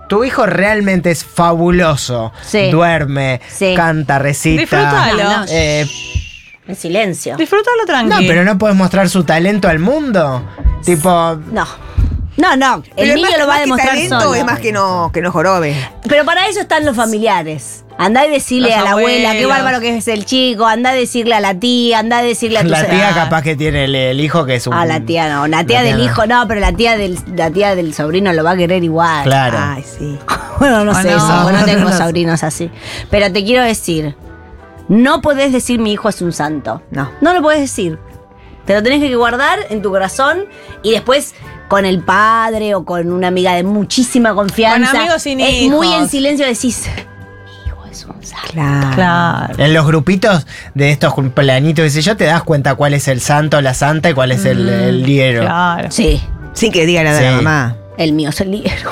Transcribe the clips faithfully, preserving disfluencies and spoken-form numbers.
tu hijo realmente es fabuloso. Sí. Duerme, Sí. canta, recita. Disfrútalo. No, no. Eh, En silencio. Disfrútalo tranquilo. no, pero no puedes mostrar su talento al mundo. Tipo, No. No, no. El Pero es niño más- lo va a más que demostrar talento, solo. es más que no, que no jorobe. Pero para eso están los familiares. Andá y decirle Los a la abuela, qué abuelos. bárbaro que es el chico. Andá a decirle a la tía, andá a decirle a tu la se- tía capaz que tiene el, el hijo que es un... Ah, la tía no. La tía del no. hijo no, pero la tía del, la tía del sobrino lo va a querer igual. Claro. Ay, sí. Bueno, no Ah, sé no. eso, porque no tengo No. sobrinos así. Pero te quiero decir, no podés decir mi hijo es un santo. No. No lo podés decir. Te lo tenés que guardar en tu corazón y después con el padre o con una amiga de muchísima confianza. Con amigos sin eh, hijos. Muy en silencio decís, mi hijo es un santo. Claro. Claro. En los grupitos de estos cumpleañitos, qué sé yo, te das cuenta cuál es el santo, la santa y cuál es el, el liero. Claro. Sí, Sin que diga nada Sí. de la mamá. el mío es el líder.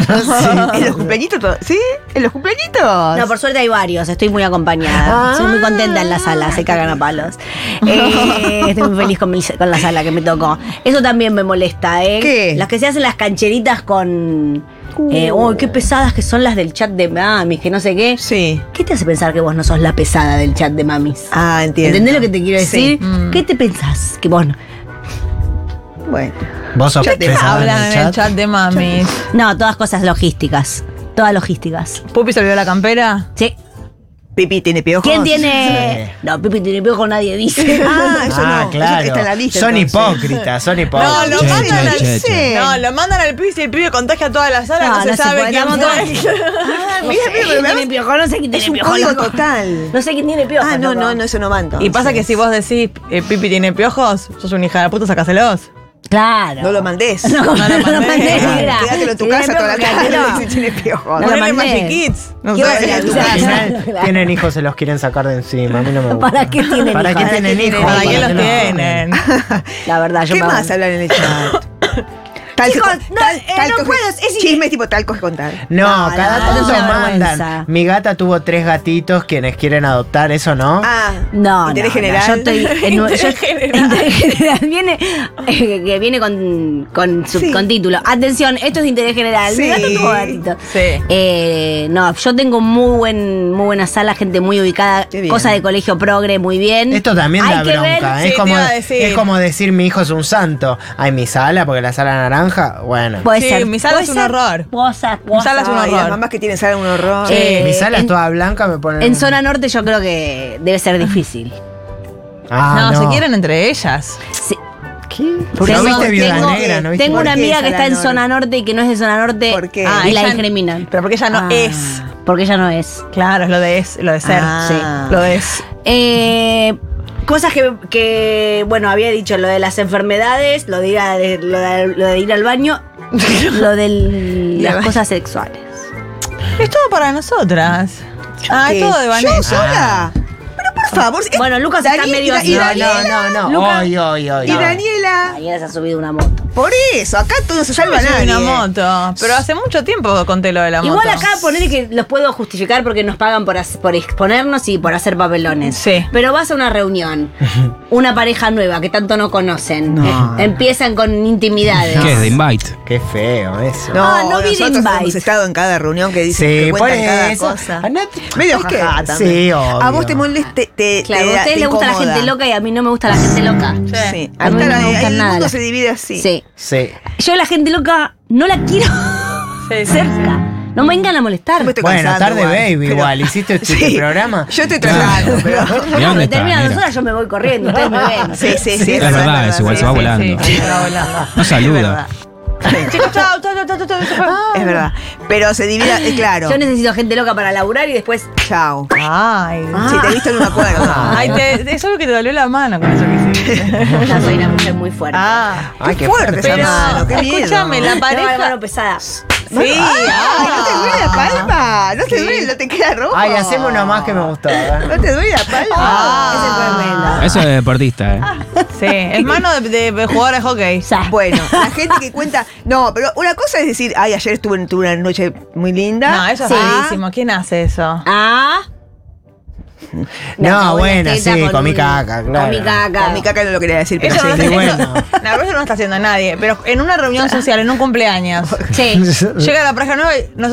¿En los cumpleañitos todo? ¿Sí? ¿En los cumpleañitos? No, por suerte hay varios, estoy muy acompañada. Ah. Soy muy contenta en la sala, se cagan a palos. Eh, estoy muy feliz con, mi- con la sala que me tocó. Eso también me molesta, ¿eh? ¿Qué? Las que se hacen las cancheritas con. Eh, uy, qué pesadas que son las del chat de mamis, que no sé qué. Sí. ¿Qué te hace pensar que vos no sos la pesada del chat de mamis? Ah, entiendo. ¿Entendés lo que te quiero Sí. decir? Mm. ¿Qué te pensás? Que vos no. Bueno. Vos sos Ya te pesada Hablan en el chat de mamis. No, todas cosas logísticas. Todas logísticas. ¿Pupi se olvidó la campera? Sí. Pipi tiene piojos. ¿Quién tiene.? No, Pipi tiene piojo, nadie dice. Ah, eso Ah, no. claro. Eso está en la lista. son entonces. hipócritas, son No, hipócritas. lo Che, mandan che, al che, che. No, lo mandan al pibe y el pibe contagia a toda la sala, no, No, se no se sabe puede, quién estamos fue. Ah, No mira, sé pero quién me tiene piojo, no sé quién Es tiene un piojo. código loco. total. No sé quién tiene piojo. Ah, no, loco. no, no, eso no va entonces. Y pasa que si vos decís, eh, Pipi tiene piojos, sos una hija de puta, sacáselos. Claro. No lo mandés. No, no, No lo lo mandé. mandé. Claro. mira. Quédatelo en tu Si casa tiene toda la piojo, cara quédatelo. si tiene piojos. No lo Ponele mandé. Magic Kids. No ¿Qué sé. vas a hacer? Al Claro, final claro. tienen hijos, se los quieren sacar de encima. A mí no me gusta. ¿Para qué tienen ¿Para hijos? qué tienen hijos? ¿Para qué los no? tienen? La verdad, yo ¿Qué me- más hablan en el chat? Tal Chicos, que- no, tal- eh, tal no coge- puedo, es- Chismes tipo tal que contar. No, No, cada no, tanto eso es una mandan. vergüenza. Mi gata tuvo tres gatitos quienes quieren adoptar, ¿eso no? Ah, No, interés no, no, general. yo estoy en Interés yo- general. interés general. Viene, eh, que viene con, con, sub- Sí. con título. Atención, esto es de interés general. Mi Sí. gato tuvo gatito. Sí. Eh, no, yo tengo muy buen, muy buena sala, gente muy ubicada, Qué bien. cosa de colegio progre, muy bien. Esto también Hay da que ver- bronca. Sí, es, te como, iba a decir. es como decir mi hijo es un santo. Ay, mi sala, porque la sala naranja, bueno. Puede Sí, ser. mi sala puede es un ser. horror. Cosa, Mi sala es un Ay, las horror. mamás que tienen sala un horror. Sí. Eh, mi sala en- es toda blanca, me ponen. En zona norte yo creo que debe ser difícil. Ah, no, se quieren entre ellas. Sí. ¿No Tengo- viste Viuda tengo- Negra? ¿No viste? Tengo ¿Por una qué amiga que zona está en norte? zona norte y que no es de zona norte. ¿Por qué? Ah, y la ella- discriminan. Pero porque ella no Ah. es. Porque ella no es. Claro, es lo de es, lo de ser. Ah. Sí, lo de es. Eh, cosas que, que, bueno, había dicho, lo de las enfermedades, lo de ir, a- de- lo de, lo de ir al baño, lo de las cosas sexuales. Es todo para nosotras. Ah, ¿Qué? es todo de ¿Yo Vanessa. sola? Pero por favor. es- Bueno, Lucas está Daniel- medio y así. No, Daniela, no, no, no. Lucas. Hoy, hoy, hoy. Y hoy. Daniela. Ayer se ha subido una moto. Por eso, acá todo no se salva a Yo soy nadie. una moto. Pero hace mucho tiempo conté lo de la moto. Igual acá poner que los puedo justificar porque nos pagan por, hac- por exponernos y por hacer papelones. Sí. Pero vas a una reunión, una pareja nueva que tanto no conocen, No. eh, empiezan con intimidades. ¿Qué es de invite? Qué feo eso. No, Ah, no vi de nosotros invite. hemos estado en cada reunión que dicen Sí, que por cuentan cada eso. cosa. A Nat- Medio hay que- jajá también. Sí, obvio. A vos te molesta, te, te, Claro, te- a ustedes te les gusta la incomoda. gente loca y a mí no me gusta la gente loca. Sí. Sí, A mí acá no la- me gusta el nada mundo la- se divide así. Sí. Sí. Yo la gente loca no la quiero Sí, sí. cerca. No me vengan a molestar. Yo me estoy Bueno, cansando tarde igual, baby pero- igual. ¿Hiciste este Sí, programa? Yo estoy tratando, pero... ¿Y dónde Cuando está, termina dos Nera? horas yo me voy corriendo, ustedes me ven. Sí, sí, sí. Es verdad, es igual, se va Sí, sí, volando. sí, se va volando. No saluda. Chicos, chao, chao, chao, chao, chao, se fue. Es verdad. Pero se divide, eh, claro. Yo necesito gente loca para laburar y después. Chao. Ay. Si te he visto no me acuerdo. Ay, te, es obvio que te dolió la mano con eso que hiciste. Yo soy una mujer muy fuerte. Ah. Ay, Qué fuerte esa Pero, mano, qué miedo. escúchame, la Tengo la pareja. mano pesada. Sí, Ay, ¿no te duele la ah. palma? ¿No te duele? ¿No te queda rojo? Ay, hacemos una más que me gustó. ¿eh? ¿No te duele la palma? Ah. Ese es tremendo. Eso es deportista, ¿eh? Sí, es mano de, de jugadora de hockey. Ya. Bueno, la gente que cuenta. No, pero una cosa es decir, ay, ayer estuve, tuve una noche muy linda. No, eso es Sí. rarísimo. ¿Quién hace eso? Ah. No, acabó bueno, la teta sí, con comí un- caca, claro. Comí caca. A mi caca no lo quería decir, pero Eso no, sí. está muy haciendo, bueno. no, pero eso no está haciendo nadie. Pero en una reunión social, en un cumpleaños, Sí. llega la pareja nueva y